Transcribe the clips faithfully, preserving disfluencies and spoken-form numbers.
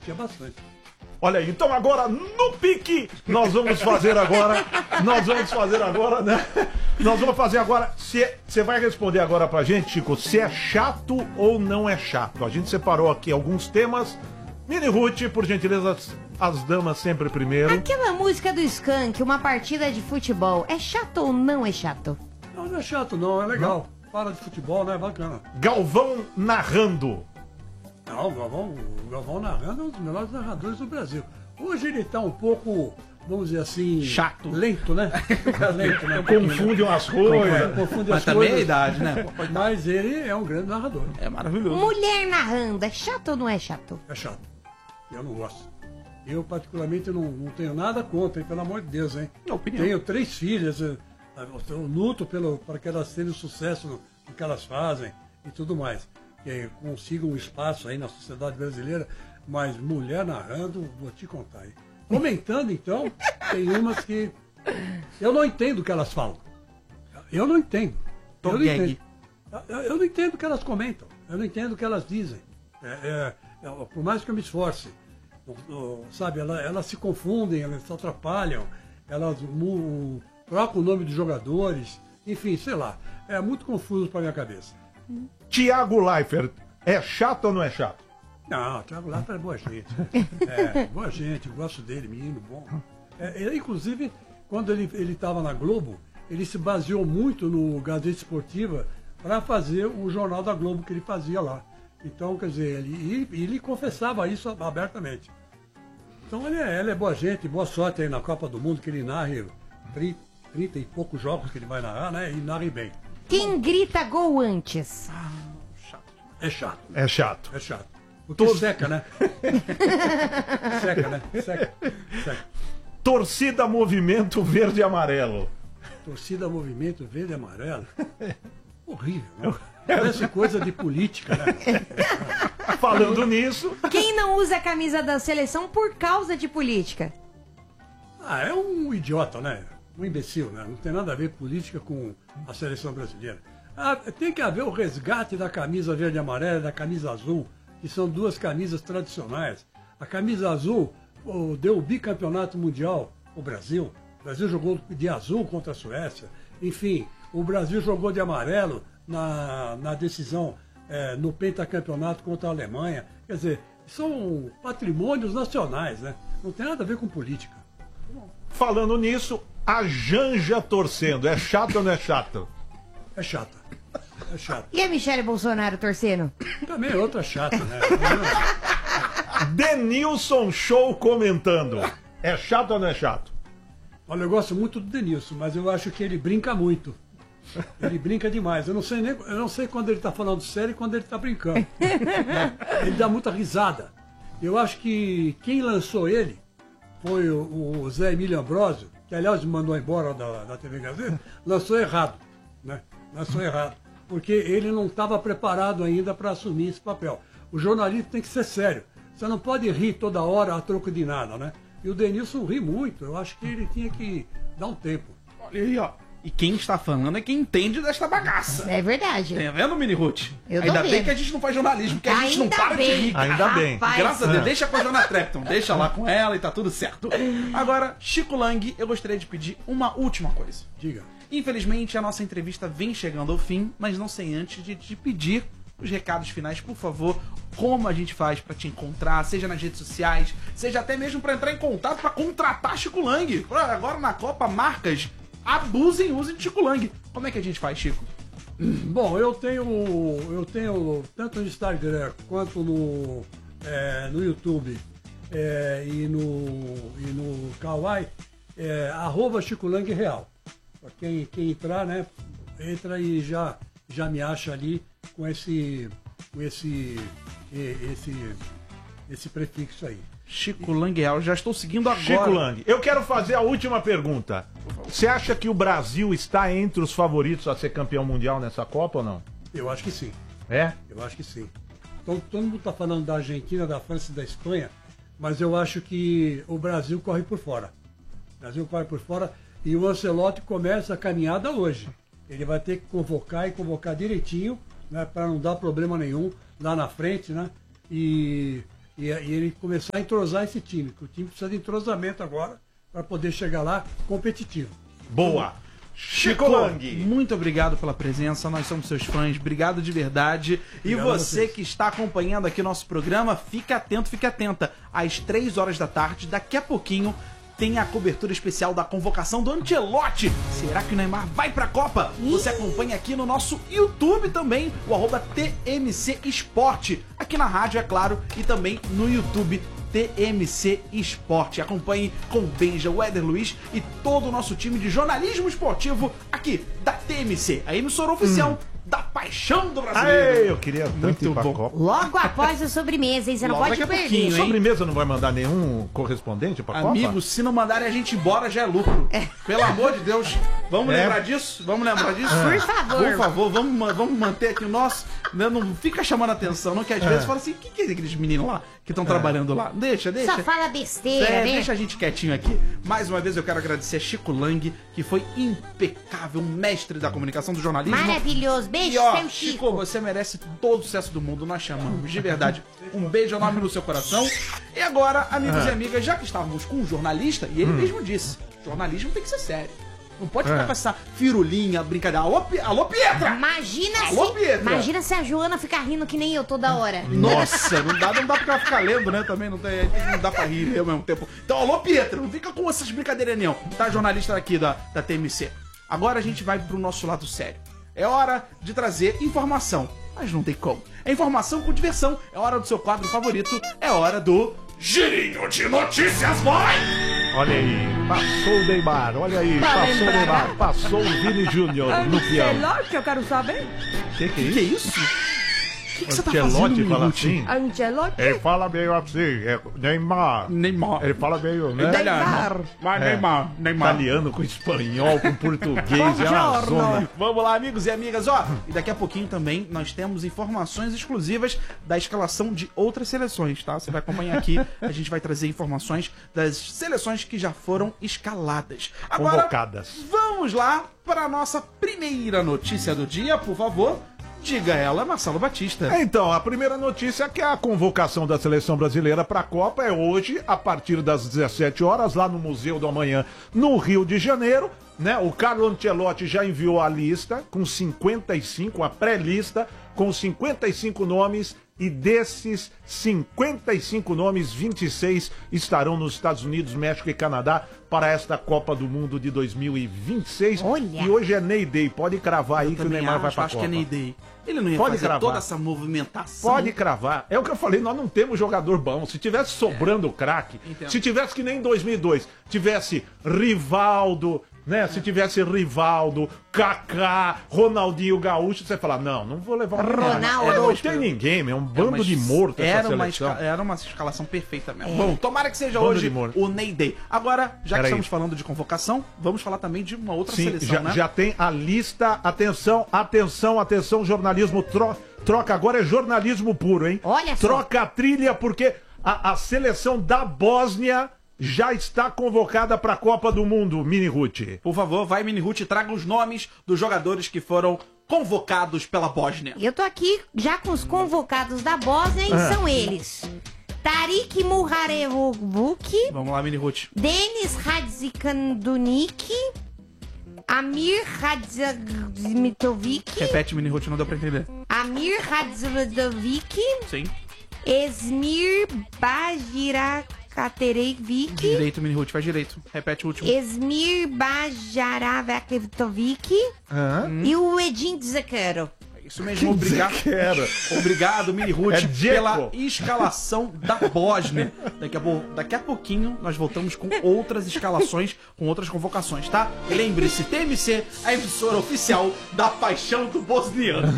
Tinha bastante. Olha aí, então agora no pique nós vamos fazer agora, nós vamos fazer agora, né? Nós vamos fazer agora, você vai responder agora pra gente, Chico, se é chato ou não é chato. A gente separou aqui alguns temas. Mini Ruth, por gentileza, as, as damas sempre primeiro. Aquela música do Skank, uma partida de futebol, é chato ou não é chato? Não, não é chato não, é legal. Não? Fala de futebol, né? Bacana. Galvão narrando. Não, o Galvão, o Galvão narrando é um dos melhores narradores do Brasil. Hoje ele tá um pouco, vamos dizer assim... Chato. Lento, né? lento, né? Confunde umas coisas. Confunde Mas as também coisas. é a idade, né? Mas ele é um grande narrador. É maravilhoso. Mulher narrando, é chato ou não é chato? É chato. Eu não gosto. Eu, particularmente, não, não tenho nada contra, hein? Pelo amor de Deus, hein? Minha opinião. Tenho três filhas, eu, eu luto pelo, para que elas tenham sucesso no, no que elas fazem e tudo mais. Que consigam um espaço aí na sociedade brasileira, mas mulher narrando, vou te contar, hein? Comentando, então, tem umas que eu não entendo o que elas falam. Eu não entendo. Eu não entendo. Eu, eu não entendo o que elas comentam. Eu não entendo o que elas dizem. É, é, é, por mais que eu me esforce, sabe, elas, elas se confundem, elas se atrapalham, elas mu, trocam o nome dos jogadores, enfim, sei lá. É muito confuso para minha cabeça. Thiago Leifert, é chato ou não é chato? Não, o Thiago Leifert é boa gente. É, boa gente, eu gosto dele, menino bom. É, ele, inclusive, quando ele estava na Globo, ele se baseou muito no Gazeta Esportiva para fazer o Jornal da Globo que ele fazia lá. Então, quer dizer, ele, ele, ele confessava isso abertamente. Então, ele é, ele é boa gente, boa sorte aí na Copa do Mundo, que ele narre trinta e poucos jogos que ele vai narrar, né? E narre bem. Quem grita gol antes? Ah, chato. É chato. É chato. É chato. Porque Todo... seca, né? seca, né? Seca. Seca. Torcida Movimento Verde e Amarelo. Torcida Movimento Verde e Amarelo? Horrível, né? Parece coisa de política, né? Falando nisso... Quem não usa a camisa da seleção por causa de política? Ah, é um idiota, né? Um imbecil, né? Não tem nada a ver política com a seleção brasileira. Ah, tem que haver o resgate da camisa verde e amarela e da camisa azul, que são duas camisas tradicionais. A camisa azul oh, deu o bicampeonato mundial ao Brasil. O Brasil jogou de azul contra a Suécia. Enfim, o Brasil jogou de amarelo na, na decisão é, no pentacampeonato contra a Alemanha. Quer dizer, são patrimônios nacionais, né? Não tem nada a ver com política. Falando nisso, a Janja torcendo. É chato ou não é chato? É chata. É chato. E a Michele Bolsonaro torcendo? Também é outra chata, né? Denilson Show comentando. É chato ou não é chato? Olha, eu gosto muito do Denilson, mas eu acho que ele brinca muito. Ele brinca demais. Eu não sei, nem, eu não sei quando ele está falando sério e quando ele está brincando. Né? Ele dá muita risada. Eu acho que quem lançou ele foi o, o Zé Emílio Ambrosio, que aliás me mandou embora da, da T V Gazeta, lançou errado. Né? Lançou errado. Porque ele não estava preparado ainda para assumir esse papel. O jornalismo tem que ser sério. Você não pode rir toda hora a troco de nada, né? E o Denilson ri muito. Eu acho que ele tinha que dar um tempo. Olha aí, ó. E quem está falando é quem entende desta bagaça. É verdade. Tá vendo, Mini Ruth? Eu Ainda vendo. bem que a gente não faz jornalismo, porque a gente Ainda não para bem. de rir. cara. Ainda bem. Rapaz. Graças a Deus, É. deixa com a Joana Trepton, deixa lá com ela e tá tudo certo. Agora, Chico Lang, eu gostaria de pedir uma última coisa. Diga. Infelizmente, a nossa entrevista vem chegando ao fim, mas não sem antes de te pedir os recados finais, por favor, como a gente faz pra te encontrar, seja nas redes sociais, seja até mesmo pra entrar em contato pra contratar Chico Lang. Pra agora na Copa, marcas abusem e usem de Chico Lang. Como é que a gente faz, Chico? Bom, eu tenho, eu tenho tanto no Instagram quanto no, é, no YouTube é, e no, e no Kawaii, é, arroba Chico Lang Real. Pra quem, quem entrar, né, entra e já, já me acha ali com esse, com esse, esse, esse prefixo aí. Chico Lang Real, já estou seguindo agora. Chico Lang, eu quero fazer a última pergunta. Você acha que o Brasil está entre os favoritos a ser campeão mundial nessa Copa ou não? Eu acho que sim. É? Eu acho que sim. Então, todo mundo está falando da Argentina, da França e da Espanha, mas eu acho que o Brasil corre por fora. O Brasil corre por fora e o Ancelotti começa a caminhada hoje. Ele vai ter que convocar e convocar direitinho, né, para não dar problema nenhum lá na frente, né? E e, e ele começar a entrosar esse time, que o time precisa de entrosamento agora para poder chegar lá competitivo. Boa! Chico Lang, muito obrigado pela presença, nós somos seus fãs, obrigado de verdade. E Obrigado você que está acompanhando aqui nosso programa, fique atento, fique atenta. Às três horas da tarde, daqui a pouquinho, tem a cobertura especial da convocação do Ancelotti. Será que o Neymar vai pra Copa? Você acompanha aqui no nosso YouTube também, o arroba T M C Esporte. Aqui na rádio, é claro, e também no YouTube T M C Esporte. Acompanhe com Benja, o Éder Luiz e todo o nosso time de jornalismo esportivo aqui da T M C, a emissora oficial hum. da paixão do brasileiro. Aê, eu queria tanto Muito ir pra bom. Copa. Logo após a sobremesa, hein? Você não Logo pode daqui a perder. pouquinho, hein? Sobremesa não vai mandar nenhum correspondente pra Copa? Amigos, se não mandarem a gente embora, já é lucro. Pelo amor de Deus. Vamos É. lembrar disso? Vamos lembrar disso? Por favor. Por favor, vamos, ma- vamos manter aqui o nosso. Né, não fica chamando a atenção, não, que às vezes fala assim: o que, que é aqueles meninos lá que estão trabalhando lá? Deixa, deixa. Só fala besteira, É, né? deixa a gente quietinho aqui. Mais uma vez eu quero agradecer a Chico Lang, que foi impecável, mestre da comunicação do jornalismo. Maravilhoso. Beijo, E ó, seu Chico. Chico, você merece todo o sucesso do mundo, nós chamamos, de verdade. Um beijo enorme no seu coração. E agora, amigos e amigas, já que estávamos com um jornalista, e ele mesmo disse, jornalismo tem que ser sério. Não pode ficar com essa firulinha, brincadeira. Alô, Pi- Alô Pietra! Imagina Alô, se, Pietra! imagina se a Joana ficar rindo que nem eu toda hora. Nossa, não dá, não dá pra ficar lendo, né? Também não, tem, não dá pra rir ao mesmo tempo. Então, alô, Pietro, não fica com essas brincadeiras, não. Tá, jornalista aqui da, da T M C. Agora a gente vai pro nosso lado sério. É hora de trazer informação, mas não tem como. É informação com diversão. É hora do seu quadro favorito. É hora do Girinho de Notícias, vai! Olha aí, passou o Neymar, olha aí, Pra passou o lembrar. Neymar, passou o Vini Júnior no peão. Ancelotti, eu quero saber. Que que é Que que é isso? isso? O que, que você tá Ancelotti fazendo, fala Minuti? assim? Ancelotti? Ele fala meio assim, é Neymar. Neymar. Ele fala meio, né? Italiano. Vai, É. Neymar. Neymar. Italiano com espanhol, com português, é uma Buongiorno. zona. Vamos lá, amigos e amigas, ó. E daqui a pouquinho também nós temos informações exclusivas da escalação de outras seleções, tá? Você vai acompanhar aqui, a gente vai trazer informações das seleções que já foram escaladas. Agora, Convocadas. vamos lá para a nossa primeira notícia do dia, por favor. Diga ela, Marcelo Batista. Então, a primeira notícia é que a convocação da seleção brasileira para a Copa é hoje, a partir das dezessete horas, lá no Museu do Amanhã, no Rio de Janeiro. Né? O Carlo Ancelotti já enviou a lista com cinquenta e cinco, a pré-lista, com cinquenta e cinco nomes, e desses cinquenta e cinco nomes, vinte e seis estarão nos Estados Unidos, México e Canadá para esta Copa do Mundo de dois mil e vinte e seis. Olha. E hoje é Ney Day, pode cravar aí Eu que o também Neymar vai acho, para a acho Copa. que é Ney Day. Ele não ia Pode fazer cravar. toda essa movimentação. Pode cravar. É o que eu falei, nós não temos jogador bom. Se tivesse sobrando craque, Entendo. se tivesse que nem em dois mil e dois, tivesse Rivaldo, né? Se tivesse Rivaldo, Kaká, Ronaldinho Gaúcho, você fala, não, não vou levar o Neymar. Ronaldo. É, não tem ninguém, meu, é um bando Mas de morto essa era uma, seleção. esca- era uma escalação perfeita mesmo. Bom, tomara que seja Bando hoje de morto. o Ney Day. Agora, já que Peraí. estamos falando de convocação, vamos falar também de uma outra Sim, seleção, já, né? já tem a lista. Atenção, atenção, atenção, jornalismo. Tro, troca agora é jornalismo puro, hein? Olha só. Troca a trilha, porque a, a seleção da Bósnia já está convocada para a Copa do Mundo, Mini Ruth. Por favor, vai, Mini Ruth, traga os nomes dos jogadores que foram convocados pela Bósnia. Eu tô aqui já com os convocados da Bósnia e Ah. são eles: Tarik Muharevovic, Vamos lá, Mini Ruth. Denis Radzikandunik, Amir Radzimitovic, Repete, Mini Ruth, não deu pra entender. Amir Radzimitovic, Sim. Esmir Bajirakaterevic, Direito, Mini Ruth, faz direito. Repete o último. Esmir Bajaravekovic e o Edin Dzekero. Isso mesmo, obrigado. Quero. Obrigado, Mini Ruth, É Dzeko. pela escalação da Bósnia. Daqui a, pou- daqui a pouquinho nós voltamos com outras escalações, com outras convocações, tá? E lembre-se, T M C, a emissora oficial da paixão do bosniano.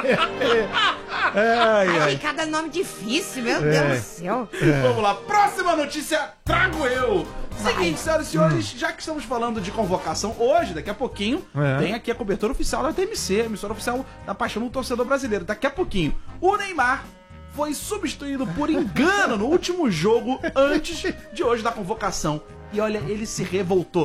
Ai, Ai, ai. cada nome difícil, meu É. Deus do céu. Vamos lá, próxima notícia, trago eu. Seguinte, senhoras e senhores, já que estamos falando de convocação hoje, daqui a pouquinho, É. tem aqui a cobertura oficial da T M C, a emissora oficial da paixão do torcedor brasileiro. Daqui a pouquinho, o Neymar foi substituído por engano no último jogo antes de hoje da convocação. E olha, ele se revoltou. Eu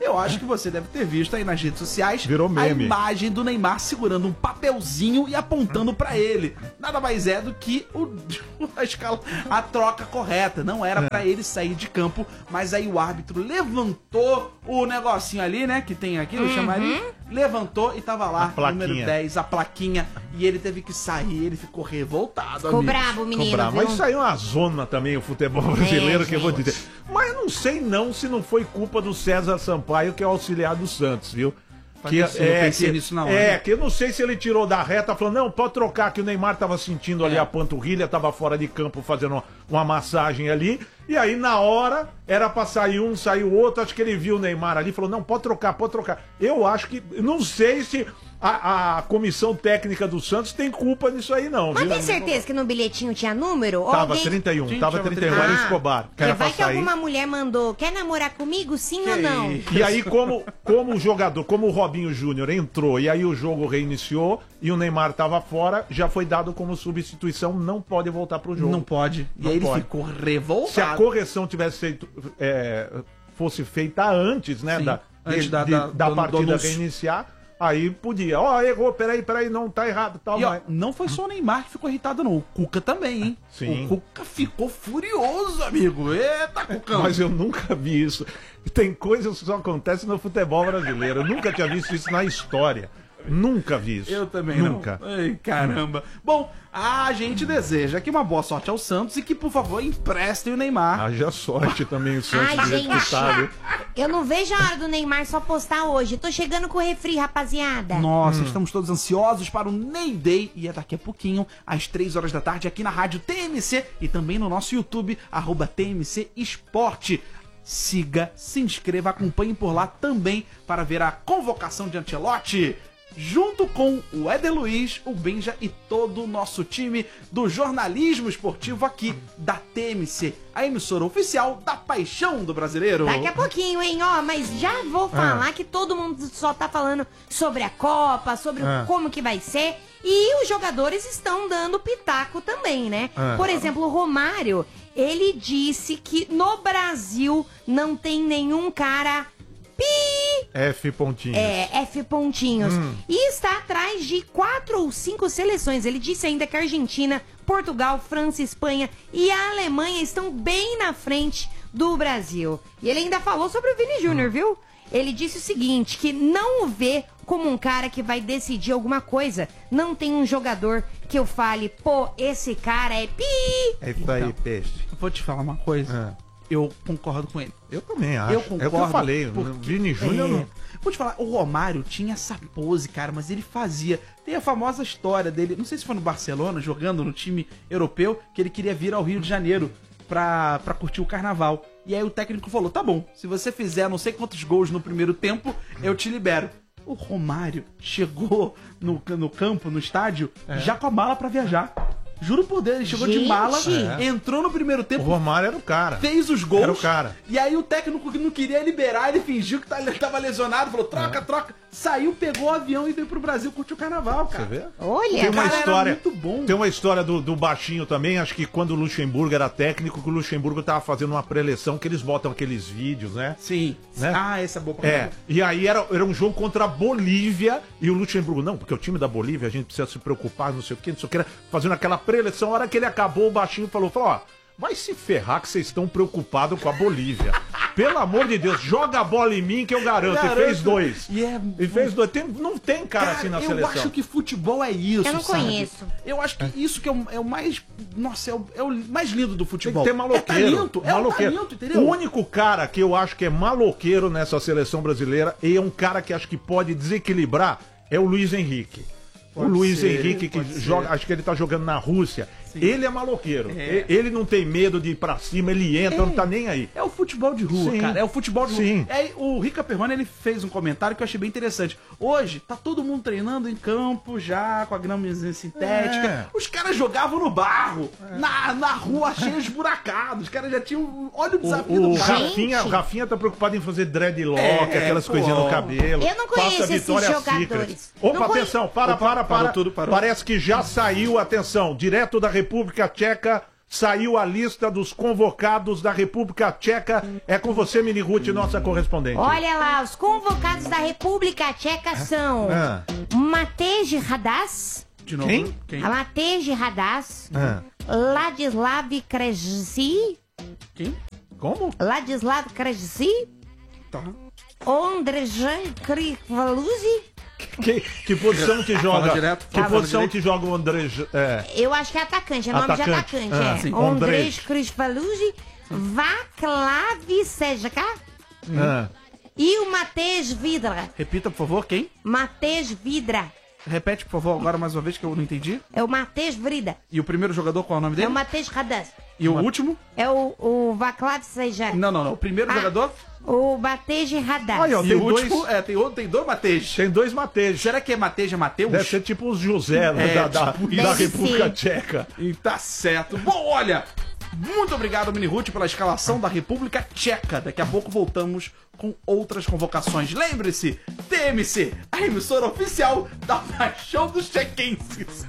Eu acho que você deve ter visto aí nas redes sociais Virou meme. a imagem do Neymar segurando um papelzinho e apontando pra ele. Nada mais é do que o, a, escala, a troca correta. Não era pra ele sair de campo, mas aí o árbitro levantou o negocinho ali, né? Que tem aqui, eu chamaria. Levantou e tava lá, número dez, a plaquinha. E ele teve que sair, ele ficou revoltado. Ficou amigos. bravo, menino. Cobrar. Viu? Mas isso aí é uma zona também, o futebol brasileiro, É, que eu vou dizer. Mas não sei não se não foi culpa do César Sampaio, que é o auxiliar do Santos, viu? Que, Isso, eu é, pensei que, nisso na hora. é, que eu não sei se ele tirou da reta, falou, não, pode trocar, que o Neymar tava sentindo ali É. a panturrilha, tava fora de campo fazendo uma, uma massagem ali, e aí na hora era pra sair um, saiu outro, acho que ele viu o Neymar ali, falou, não, pode trocar, pode trocar. Eu acho que, não sei se a, a comissão técnica do Santos tem culpa nisso aí não, Mas viu? tem certeza que no bilhetinho tinha número? Ou Tava alguém... trinta e um, Gente, tava tava trinta e um, trinta e um. era Escobar, que Porque era vai pra que sair. alguma mulher mandou, quer namorar comigo, sim ou não? E aí, como, como o jogador, como o Robinho Júnior entrou e aí o jogo reiniciou e o Neymar tava fora, já foi dado como substituição, não pode voltar pro jogo. Não pode. E Não aí ele pode. ficou revoltado. Se a correção tivesse feito, é, fosse feita antes, né, Sim, da, antes de- da- de- da- da do- partida do anúncio. reiniciar, aí podia. Ó, errou, peraí, peraí, não, tá errado, tal, E ó, mas... não foi só o Neymar que ficou irritado, não. O Cuca também, hein? Sim. O Cuca ficou furioso, amigo. Eita, Cucão. Mas eu nunca vi isso. Tem coisas que só acontecem no futebol brasileiro. Eu nunca tinha visto isso na história. Nunca vi isso. Eu também Nunca. não. Ai, caramba. Bom, a gente deseja que uma boa sorte ao Santos e que, por favor, emprestem o Neymar. Haja sorte também o Santos Ai, do jeito que gente. tá, viu? Eu não vejo a hora do Neymar só postar hoje. Tô chegando com o refri, rapaziada. Nossa, estamos todos ansiosos para o Ney Day e é daqui a pouquinho, às três horas da tarde, aqui na Rádio T M C e também no nosso YouTube, arroba T M C Esporte. Siga, se inscreva, acompanhe por lá também para ver a convocação de Ancelotti. Junto com o Éder Luiz, o Benja e todo o nosso time do jornalismo esportivo aqui da T M C, a emissora oficial da paixão do brasileiro. Daqui a pouquinho, hein? Ó, mas já vou falar que todo mundo só tá falando sobre a Copa, sobre Ah. como que vai ser. E os jogadores estão dando pitaco também, né? Ah. Por exemplo, o Romário, ele disse que no Brasil não tem nenhum cara pi F pontinhos. É, F pontinhos. E está atrás de quatro ou cinco seleções. Ele disse ainda que a Argentina, Portugal, França, Espanha e a Alemanha estão bem na frente do Brasil. E ele ainda falou sobre o Vini Júnior, viu? Ele disse o seguinte, que não o vê como um cara que vai decidir alguma coisa. Não tem um jogador que eu fale, pô, esse cara é pi. É isso aí, peixe. Vou te falar uma coisa. Ah. Eu concordo com ele. Eu também acho. Eu É o que eu concordo, falei. porque- O Vini Júnior É. não... Vou te falar, o Romário tinha essa pose, cara, mas ele fazia. Tem a famosa história dele, não sei se foi no Barcelona, jogando no time europeu, que ele queria vir ao Rio de Janeiro pra, pra curtir o carnaval. E aí o técnico falou: tá bom, se você fizer não sei quantos gols no primeiro tempo, eu te libero. O Romário chegou no, no campo, no estádio, já com a mala pra viajar. Juro por Deus, ele chegou de Gente! mala, É. entrou no primeiro O tempo, Romário era o cara. fez os gols. Era o cara. E aí o técnico que não queria liberar, ele fingiu que tá- tava lesionado, falou: troca, troca. Saiu, pegou o avião e veio pro Brasil curtir o carnaval, Você cara. vê? Olha, Tem uma cara, era história. muito bom. Tem uma história do, do baixinho também. Acho que quando o Luxemburgo era técnico, que o Luxemburgo tava fazendo uma preleção que eles botam aqueles vídeos, né? Sim. Né? Ah, essa é boa pra É, mim. e aí era, era um jogo contra a Bolívia e o Luxemburgo, não, porque o time da Bolívia a gente precisa se preocupar, não sei o que, não sei o que, era fazendo aquela preleção. A hora que ele acabou, o baixinho falou, falou, ó, vai se ferrar que vocês estão preocupados com a Bolívia. Pelo amor de Deus, joga a bola em mim que eu garanto. Garanto. E fez dois. E é- E fez dois. Tem- não tem cara, Cara, assim na eu seleção. acho que futebol é isso, Eu não sabe? conheço. Eu acho que isso que é o, é o mais... Nossa, é o, é o mais lindo do Tem futebol. que ter maloqueiro. É talento, é um maloqueiro. talento, entendeu? O único cara que eu acho que é maloqueiro nessa seleção brasileira e é um cara que acho que pode desequilibrar é o Luiz Henrique. Pode o Luiz ser, Henrique, que pode ser. joga, acho que ele tá jogando na Rússia. Ele é maloqueiro. É. E- Ele não tem medo de ir pra cima, ele entra, É. não tá nem aí. É o futebol de rua, Sim. cara. É o futebol de Sim. rua. É, o Rica Perrone, ele fez um comentário que eu achei bem interessante. Hoje, tá todo mundo treinando em campo já, com a gramazinha sintética. É. Os caras jogavam no barro, na, na rua cheia esburacada. Os caras já tinham... Olha o desafio O, o do cara. Rafinha, o Rafinha tá preocupado em fazer dreadlock, É, aquelas pô. coisinhas no cabelo. Eu não Passa conheço esses Victoria's jogadores. Secret. Opa, Não conhe- atenção, para, Opa, para, parou para. tudo, parou. Parece que já saiu, atenção, direto da República Tcheca, saiu a lista dos convocados da República Tcheca. É com você, Mini Ruth, nossa correspondente. Olha lá, os convocados da República Tcheca são Ah. Matej Hadas, De novo. Quem? Quem? Matej Hadas, Ah. Ladislav Krejci, Quem? Como? Ladislav Krejci, Tá. Ondrejan Krikvaluzi. Que, que posição que joga? Fala direto, que fala posição direito. que joga o André? É. Eu acho que é atacante, é nome Atacante. de atacante. Ah, é. sim. Ondrej Ondrej. Krikvaluzi, Vaclav Sejka Ah. e o Matej Vidra. Repita, por favor, quem? Matej Vidra. Repete, por favor, agora mais uma vez que eu não entendi. É o Matej Vrida. E o primeiro jogador, qual é o nome É dele? o Matej Hadas. E o último? É o, o Vaclav Sejka. Não, não, não. O primeiro Ah. jogador? O Matej Hadas. Aí, ó, E tem o último? dois- É, tem, outro, tem dois Matej. Tem dois Matejos. Será que é Mateja Mateus? Deve ser tipo os José né, É, da, da, tipo da isso. República Deve ser. Tcheca. E tá certo. Bom, olha, muito obrigado, Mini Ruth, pela escalação da República Tcheca. Daqui a pouco voltamos com outras convocações. Lembre-se, T M C, a emissora oficial da paixão dos tchequenses.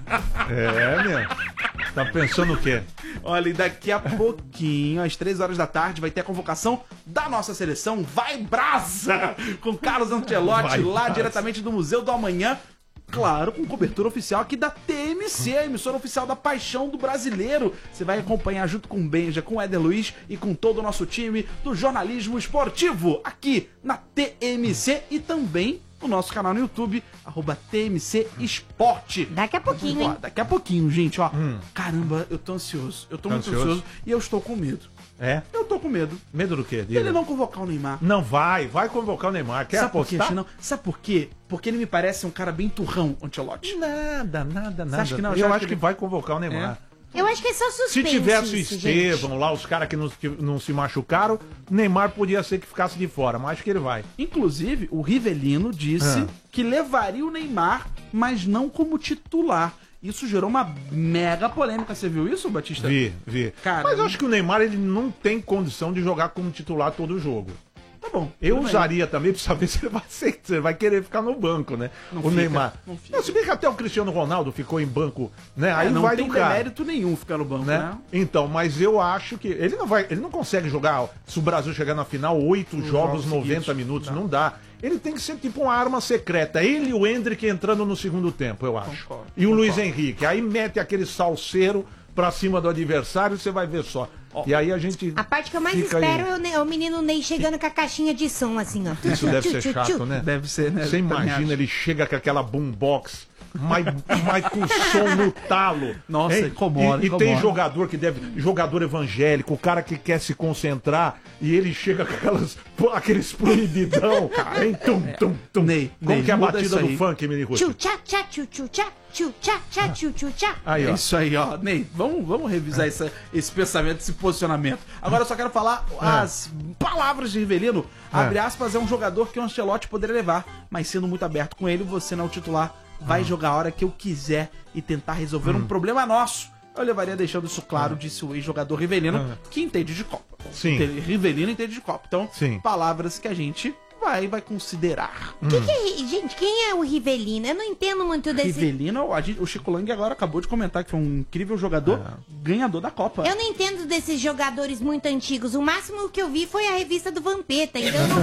É, meu. Tá pensando o quê? Olha, e daqui a pouquinho, às três horas da tarde, vai ter a convocação da nossa seleção Vai Brasa, com Carlos Ancelotti, Vai lá Brasa. diretamente do Museu do Amanhã. Claro, com cobertura oficial aqui da T M C, a emissora oficial da paixão do brasileiro. Você vai acompanhar junto com o Benja, com o Éder Luiz e com todo o nosso time do jornalismo esportivo aqui na T M C e também no nosso canal no YouTube, arroba T M C Esporte. Daqui a pouquinho, Ó, hein? daqui a pouquinho, gente, ó. Caramba, eu tô ansioso. Eu tô Tá muito ansioso? ansioso e eu estou com medo. É? Eu tô com medo Medo do quê? Diga. dele não convocar o Neymar. Não vai, vai convocar o Neymar. Quer Sabe por quê, apostar? Chinão? Sabe por quê? Porque ele me parece um cara bem turrão, Ancelotti. Nada, nada, nada. acha que não? Eu Já acho acho que que- vai convocar o Neymar. Eu acho que é só Se suspense tivesse o isso, gente. Estevão lá, os caras que não, que não se machucaram, Neymar podia ser que ficasse de fora, mas acho que ele vai. Inclusive, o Rivelino disse Ah. que levaria o Neymar, mas não como titular. Isso gerou uma mega polêmica. Você viu isso, Batista? Vi, vi. Cara, mas eu acho que o Neymar ele não tem condição de jogar como titular todo jogo. Tá bom. Eu tudo bem. usaria também pra saber se ele vai, ser, se ele vai querer ficar no banco, né? Não o fica, Neymar. não fica. se bem que até o Cristiano Ronaldo ficou em banco, né? É, Aí não vai tem do cara. demérito nenhum ficar no banco, Né? né? Então, mas eu acho que ele não vai, ele não consegue jogar, se o Brasil chegar na final, oito jogos, jogos noventa seguidos. minutos, Não. não dá. Ele tem que ser tipo uma arma secreta. Ele e o Hendrick entrando no segundo tempo, eu acho. Concordo, e o concordo. Luiz Henrique. Aí mete aquele salseiro pra cima do adversário, você vai ver só. E aí a gente. A parte que eu mais fica aí. espero é o, Ne- é o menino Ney chegando com a caixinha de som, assim, ó. Isso deve Tchu, ser tchu, chato, tchu. né? Deve ser, né? Você Eu também imagina, acho. ele chega com aquela boombox, mas, mas com som no talo. Nossa, hein? incomoda, E, e tem incomoda. jogador que deve. Jogador evangélico, o cara que quer se concentrar e ele chega com aquelas, pô, aqueles proibidão, cara. Hein? Tum, tum, tum. Ney, Como Ney, que é a muda batida isso do aí. funk, Mini Ruth? Tchu, tchá, tchá, tchu, tchu, tchá, tchu, tchá, tchá, tchu, tchu, tchá. Aí, É ó. isso aí, ó. Ney, vamos, vamos revisar essa- esse pensamento, esse posicionamento. Agora eu só quero falar as palavras de Rivelino. Abre aspas, é um jogador que o Ancelotti poderia levar, mas sendo muito aberto com ele, você não é o titular. Vai jogar a hora que eu quiser e tentar resolver um problema nosso. Eu levaria deixando isso claro, disse o ex-jogador Rivelino, que entende de Copa. Sim. Entende- Rivelino entende de Copa. Então, Sim. palavras que a gente vai, vai considerar. Que que é, ri- gente, quem é o Rivelino? Eu não entendo muito desse... Rivelino, a gente- o Chico Lang agora acabou de comentar que foi um incrível jogador, ganhador da Copa. Eu não entendo desses jogadores muito antigos. O máximo que eu vi foi a revista do Vampeta, então eu não,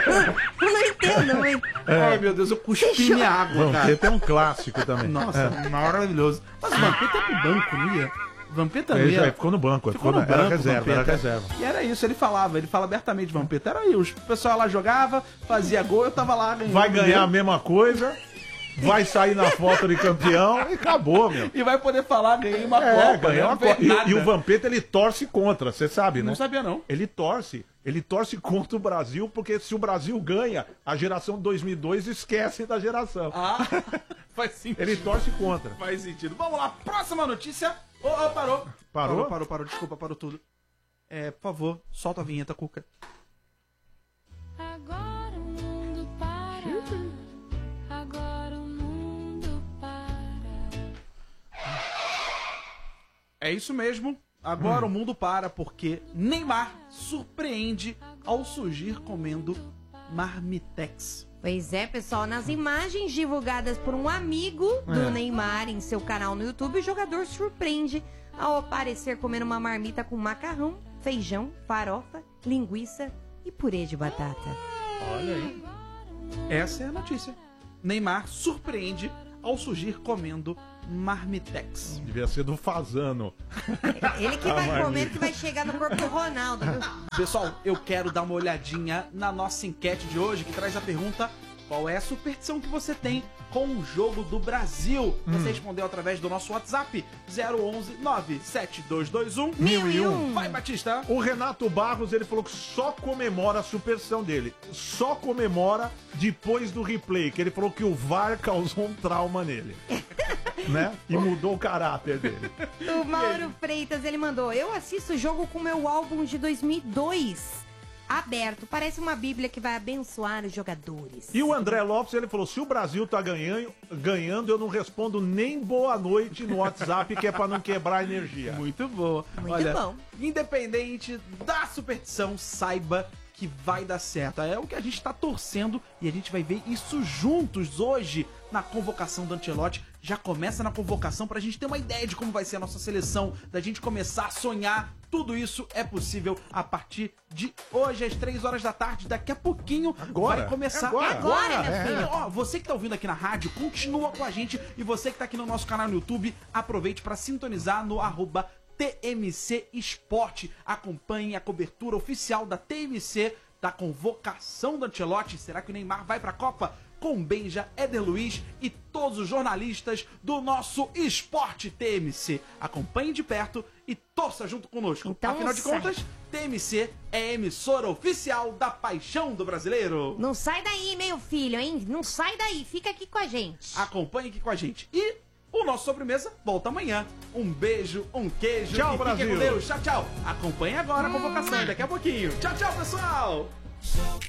eu não entendo muito. Ai, meu Deus, eu cuspi Deixa eu- minha água, cara. Vampeta é um clássico também. Nossa, maravilhoso. Mas o Vampeta é pro banco, não ia? Vampeta não Ele já ia. ficou no banco, Ficou ficou no na- era banco, reserva, era Vampeta. reserva. E era isso, ele falava, ele fala abertamente, Vampeta. Era isso, o pessoal lá jogava, fazia gol, eu tava lá ganhando. Vai ganhar a mesma coisa, vai sair na foto de campeão e acabou, meu. E vai poder falar, ganhei uma É, Copa. ganhou não uma fez Copa. E, nada. e o Vampeta, ele torce contra, você sabe, né? Não sabia, não. Ele torce. Ele torce contra o Brasil, porque se o Brasil ganha, a geração de dois mil e dois esquece da geração. Ah, faz sentido. Ele torce contra. Faz sentido. Vamos lá, próxima notícia. Oh, oh, parou. Parou? Parou, parou, parou. Desculpa, parou tudo. É, por favor, solta a vinheta, Cuca. Agora o mundo para. Agora o mundo para. É isso mesmo. Agora o mundo para porque Neymar surpreende ao surgir comendo marmitex. Pois é, pessoal, nas imagens divulgadas por um amigo do É. Neymar em seu canal no YouTube, o jogador surpreende ao aparecer comendo uma marmita com macarrão, feijão, farofa, linguiça e purê de batata. Olha aí. Essa é a notícia. Neymar surpreende ao surgir comendo marmitex. Devia ser do Fazano. Ele que vai comer, que vai chegar no corpo do Ronaldo, viu? Pessoal, eu quero dar uma olhadinha na nossa enquete de hoje, que traz a pergunta: qual é a superstição que você tem com o jogo do Brasil? Você respondeu através do nosso WhatsApp zero onze nove sete dois dois um Mil e um. Vai, Batista! O Renato Barros, ele falou que só comemora a superstição dele. Só comemora depois do replay, que ele falou que o V A R causou um trauma nele. Né? E mudou o caráter dele. O Mauro Freitas, ele mandou: eu assisto o jogo com meu álbum de dois mil e dois aberto. Parece uma bíblia que vai abençoar os jogadores. E o André Lopes, ele falou: se o Brasil tá ganhando, ganhando, eu não respondo nem boa noite no WhatsApp, que é pra não quebrar a energia. Muito boa. Muito Olha, bom. Independente da superstição, saiba que vai dar certo. É o que a gente tá torcendo e a gente vai ver isso juntos hoje na convocação do Ancelotti. Já começa na convocação pra gente ter uma ideia de como vai ser a nossa seleção, da gente começar a sonhar. Tudo isso é possível a partir de hoje, às três horas da tarde. Daqui a pouquinho Agora? vai começar. É agora. Agora, meu filho. Então, ó, você que tá ouvindo aqui na rádio, continua com a gente. E você que tá aqui no nosso canal no YouTube, aproveite pra sintonizar no arroba T M C Esporte. Acompanhe a cobertura oficial da T M C, da convocação do Ancelotti. Será que o Neymar vai pra Copa? Com Benja, Éder Luiz e todos os jornalistas do nosso Esporte T M C. Acompanhe de perto e torça junto conosco. Então, Afinal de sai. contas, T M C é a emissora oficial da paixão do brasileiro. Não sai daí, meu filho, hein? Não sai daí, fica aqui com a gente. Acompanhe aqui com a gente. E o nosso Sobremesa volta amanhã. Um beijo, um queijo. Tchau, e fiquem Brasil. com Deus. Tchau, tchau. Acompanhe agora a convocação daqui a pouquinho. Tchau, tchau, pessoal.